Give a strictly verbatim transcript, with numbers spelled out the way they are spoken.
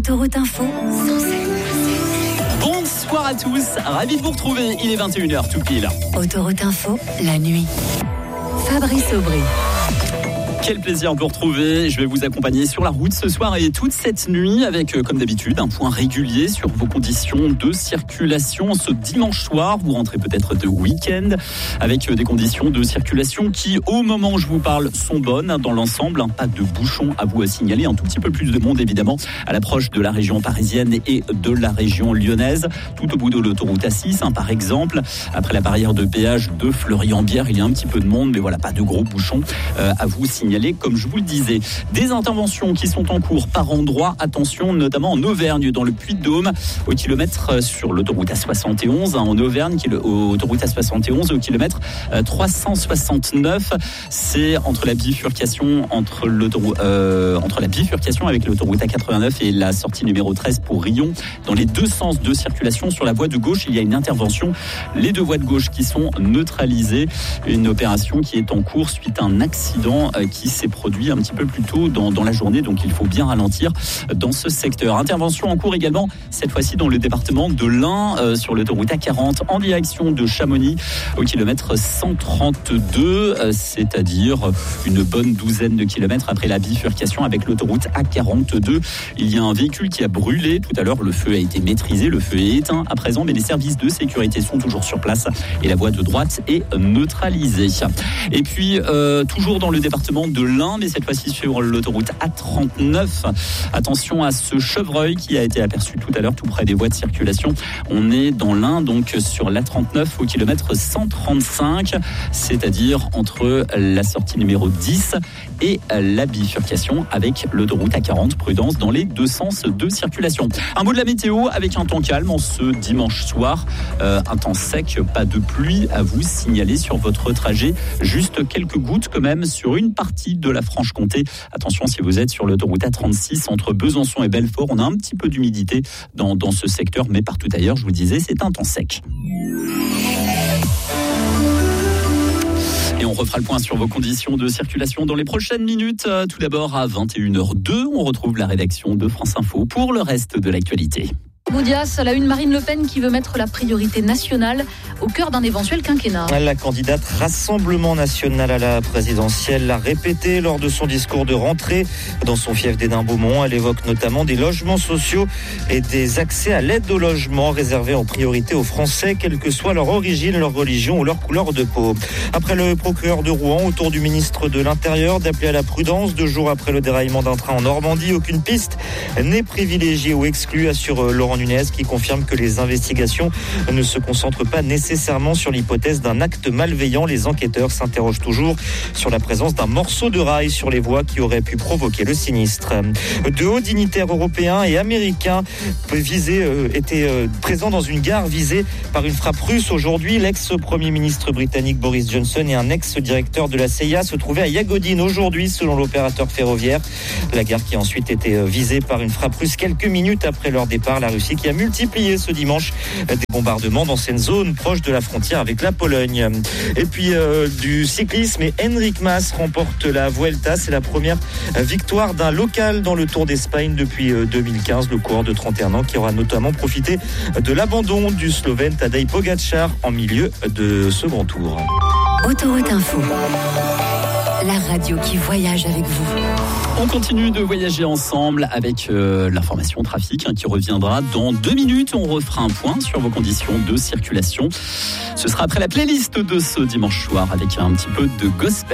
Autoroute Info. Bonsoir à tous, ravi de vous retrouver, il est vingt et une heures tout pile. Autoroute Info, la nuit. Fabrice Aubry. Quel plaisir de vous retrouver. Je vais vous accompagner sur la route ce soir et toute cette nuit avec, comme d'habitude, un point régulier sur vos conditions de circulation. Ce dimanche soir, vous rentrez peut-être de week-end avec des conditions de circulation qui, au moment où je vous parle, sont bonnes dans l'ensemble. Pas de bouchons à vous signaler. Un tout petit peu plus de monde, évidemment, à l'approche de la région parisienne et de la région lyonnaise. Tout au bout de l'autoroute A six, hein, par exemple. Après la barrière de péage de Fleury-en-Bière, il y a un petit peu de monde, mais voilà, pas de gros bouchons euh, à vous signaler. Comme je vous le disais, des interventions qui sont en cours par endroits. Attention, notamment en Auvergne, dans le Puy-de-Dôme, au kilomètre sur l'autoroute A soixante et onze. Hein, en Auvergne, qui est l'autoroute A soixante et onze, au kilomètre trois cent soixante-neuf. C'est entre la bifurcation entre l'autoroute, euh, entre la bifurcation avec l'autoroute A quatre-vingt-neuf et la sortie numéro treize pour Rion. Dans les deux sens de circulation, sur la voie de gauche, il y a une intervention. Les deux voies de gauche qui sont neutralisées. Une opération qui est en cours suite à un accident euh, qui qui s'est produit un petit peu plus tôt dans, dans la journée, donc il faut bien ralentir dans ce secteur. Intervention en cours également, cette fois-ci dans le département de l'Ain, euh, sur l'autoroute A quarante, en direction de Chamonix, au kilomètre cent trente-deux, euh, c'est-à-dire une bonne douzaine de kilomètres après la bifurcation avec l'autoroute A quarante-deux. Il y a un véhicule qui a brûlé tout à l'heure, le feu a été maîtrisé, le feu est éteint à présent, mais les services de sécurité sont toujours sur place et la voie de droite est neutralisée. Et puis, euh, toujours dans le département de l'Ain, mais cette fois-ci sur l'autoroute A trente-neuf. Attention à ce chevreuil qui a été aperçu tout à l'heure tout près des voies de circulation. On est dans l'Ain, donc sur l'A trente-neuf au kilomètre cent trente-cinq, c'est-à-dire entre la sortie numéro dix et la bifurcation avec l'autoroute A quarante. Prudence dans les deux sens de circulation. Un mot de la météo avec un temps calme en ce dimanche soir. Euh, un temps sec, pas de pluie à vous signaler sur votre trajet. Juste quelques gouttes quand même sur une partie de la Franche-Comté. Attention si vous êtes sur l'autoroute A trente-six entre Besançon et Belfort. On a un petit peu d'humidité dans, dans ce secteur, mais partout ailleurs, je vous disais, c'est un temps sec. Et on refera le point sur vos conditions de circulation dans les prochaines minutes. Tout d'abord, à vingt et une heures deux, on retrouve la rédaction de France Info pour le reste de l'actualité. Moudias, à la une, Marine Le Pen qui veut mettre la priorité nationale au cœur d'un éventuel quinquennat. La candidate Rassemblement National à la présidentielle l'a répété lors de son discours de rentrée dans son fief d'Hénin-Beaumont. Elle évoque notamment des logements sociaux et des accès à l'aide au logement réservés en priorité aux Français, quelle que soit leur origine, leur religion ou leur couleur de peau. Après le procureur de Rouen, autour du ministre de l'Intérieur d'appeler à la prudence deux jours après le déraillement d'un train en Normandie. Aucune piste n'est privilégiée ou exclue, assure Laurent Nunez, qui confirme que les investigations ne se concentrent pas nécessairement sur l'hypothèse d'un acte malveillant. Les enquêteurs s'interrogent toujours sur la présence d'un morceau de rail sur les voies qui aurait pu provoquer le sinistre. De hauts dignitaires européens et américains visés, euh, étaient euh, présents dans une gare visée par une frappe russe aujourd'hui. L'ex-premier ministre britannique Boris Johnson et un ex-directeur de la C I A se trouvaient à Yagodine aujourd'hui, selon l'opérateur ferroviaire. La gare qui a ensuite été visée par une frappe russe quelques minutes après leur départ. La Russie qui a multiplié ce dimanche des bombardements dans cette zone proche de la frontière avec la Pologne. Et puis euh, du cyclisme, et Enric Mas remporte la Vuelta. C'est la première victoire d'un local dans le Tour d'Espagne depuis deux mille quinze. Le coureur de trente et un ans qui aura notamment profité de l'abandon du Slovène Tadej Pogačar en milieu de second tour. Autoroute Info, la radio qui voyage avec vous. On continue de voyager ensemble avec euh, l'information trafic hein, qui reviendra dans deux minutes. On refera un point sur vos conditions de circulation. Ce sera après la playlist de ce dimanche soir avec un petit peu de gospel.